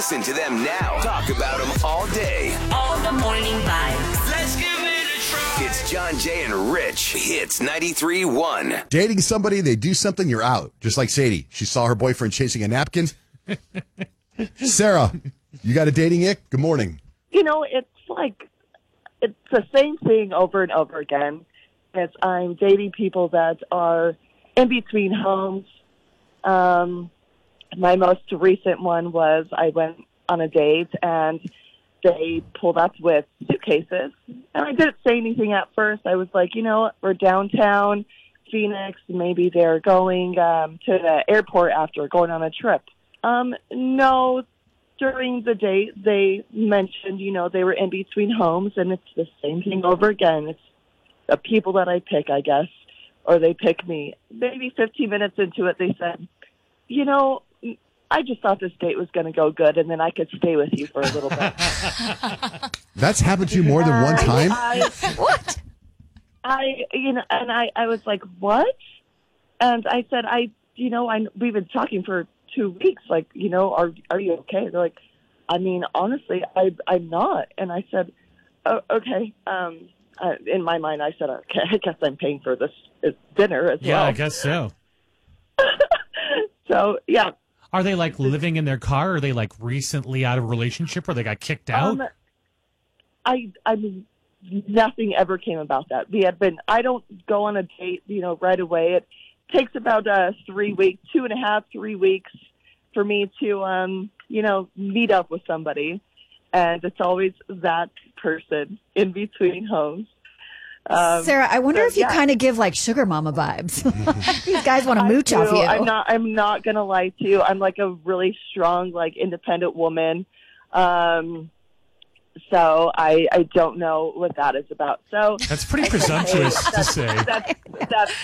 Listen to them now. Talk about them all day. All the morning vibes. Let's give it a try. It's John, Jay, and Rich. Hits 93.1. Dating somebody, they do something, you're out. Just like Sadie. She saw her boyfriend chasing a napkin. Sarah, you got a dating ick? Good morning. You know, it's the same thing over and over again. I'm dating people that are in between homes. My most recent one was I went on a date and they pulled up with suitcases. And I didn't say anything at first. I was like, you know, we're downtown Phoenix. Maybe they're going to the airport after going on a trip. No, during the date they mentioned, you know, they were in between homes, and it's the same thing over again. It's the people that I pick, I guess, or they pick me. Maybe 15 minutes into it, they said, you know, I just thought this date was going to go good, and then I could stay with you for a little bit. That's happened to you more than one time? What? I was like, what? And I said, we've been talking for 2 weeks. Like, you know, are you okay? They're like, I mean, honestly, I'm not. And I said, oh, okay. In my mind, I said, okay, I guess I'm paying for this dinner as well. Yeah, I guess so. So, yeah. Are they like living in their car? Are they like recently out of a relationship where they got kicked out? I mean, nothing ever came about that. I don't go on a date, you know, right away. It takes about 3 weeks, 2.5, 3 weeks for me to, you know, meet up with somebody. And it's always that person in between homes. Sarah, I wonder if you kind of give like sugar mama vibes. These guys want to mooch off you. I'm not going to lie to you. I'm like a really strong, like independent woman. So I don't know what that is about. So that's pretty presumptuous to say. That's